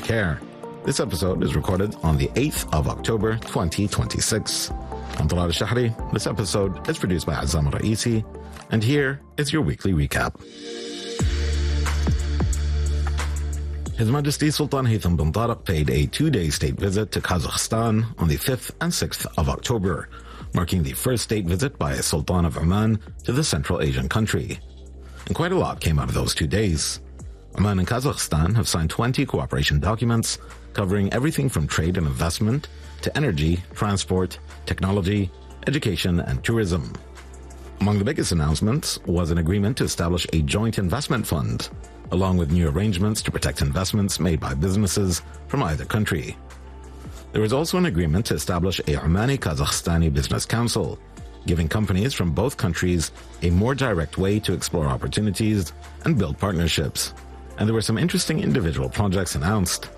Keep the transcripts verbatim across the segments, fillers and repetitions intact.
care. This episode is recorded on the eighth of October, twenty twenty-six. I'm Talal Shahri. This episode is produced by Azam Raisi, and here is your weekly recap. His Majesty Sultan Haytham bin Tariq paid a two-day state visit to Kazakhstan on the fifth and sixth of October, marking the first state visit by a Sultan of Oman to the Central Asian country. And quite a lot came out of those two days. Oman and Kazakhstan have signed twenty cooperation documents covering everything from trade and investment to energy, transport, technology, education, and tourism. Among the biggest announcements was an agreement to establish a joint investment fund, along with new arrangements to protect investments made by businesses from either country. There was also an agreement to establish a Omani-Kazakhstani Business Council, giving companies from both countries a more direct way to explore opportunities and build partnerships. And there were some interesting individual projects announced.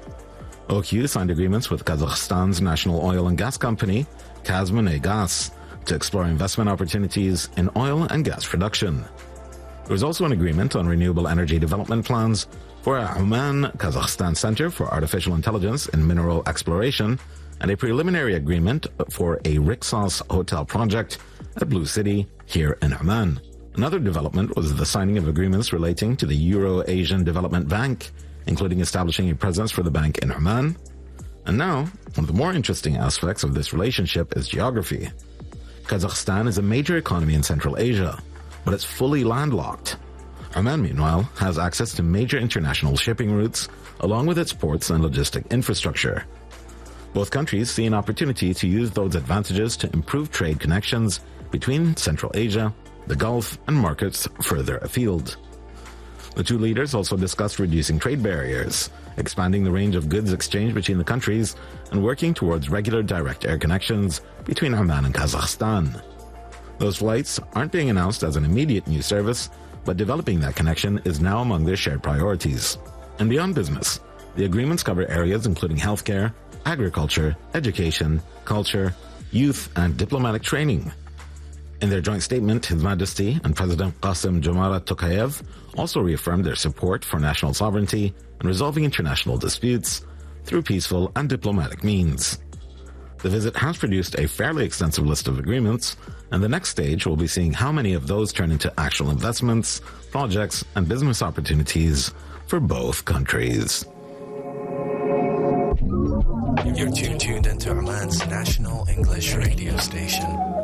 O Q signed agreements with Kazakhstan's national oil and gas company, Kazmunaygaz, to explore investment opportunities in oil and gas production. There was also an agreement on renewable energy development plans for a Oman-Kazakhstan Center for Artificial Intelligence in Mineral Exploration and a preliminary agreement for a Rixos hotel project at Blue City here in Oman. Another development was the signing of agreements relating to the Euro-Asian Development Bank, including establishing a presence for the bank in Oman. And now, one of the more interesting aspects of this relationship is geography. Kazakhstan is a major economy in Central Asia, but it's fully landlocked. Oman, meanwhile, has access to major international shipping routes, along with its ports and logistic infrastructure. Both countries see an opportunity to use those advantages to improve trade connections between Central Asia, the Gulf, and markets further afield. The two leaders also discussed reducing trade barriers, expanding the range of goods exchanged between the countries, and working towards regular direct air connections between Oman and Kazakhstan. Those flights aren't being announced as an immediate new service, but developing that connection is now among their shared priorities. And beyond business, the agreements cover areas including healthcare, agriculture, education, culture, youth, and diplomatic training. In their joint statement, His Majesty and President Kassym-Jomart Tokayev also reaffirmed their support for national sovereignty and resolving international disputes through peaceful and diplomatic means. The visit has produced a fairly extensive list of agreements, and the next stage will be seeing how many of those turn into actual investments, projects, and business opportunities for both countries. You're tuned into Oman's national English radio station.